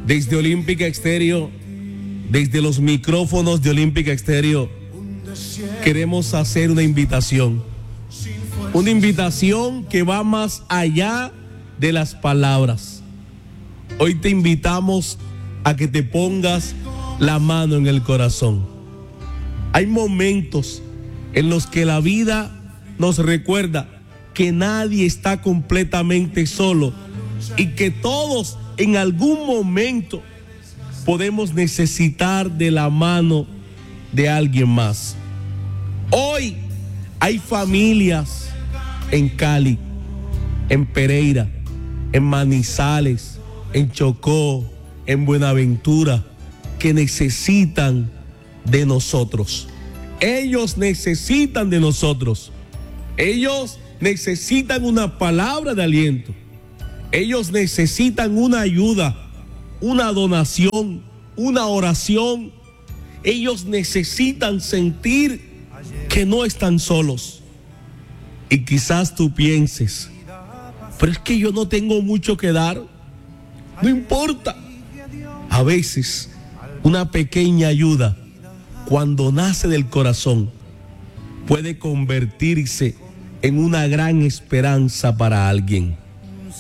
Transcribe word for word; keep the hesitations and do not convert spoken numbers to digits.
Desde Olímpica Estéreo, desde los micrófonos de Olímpica Estéreo, queremos hacer una invitación. Una invitación que va más allá de las palabras. Hoy te invitamos a que te pongas la mano en el corazón. Hay momentos en los que la vida nos recuerda que nadie está completamente solo y que todos en algún momento podemos necesitar de la mano de alguien más. Hoy hay familias en Cali, en Pereira, en Manizales, en Chocó, en Buenaventura, que necesitan de nosotros. Ellos necesitan de nosotros. Ellos necesitan una palabra de aliento. Ellos necesitan una ayuda, una donación, una oración. Ellos necesitan sentir que no están solos. Y quizás tú pienses, pero es que yo no tengo mucho que dar. No importa. A veces, una pequeña ayuda, cuando nace del corazón, puede convertirse en una gran esperanza para alguien.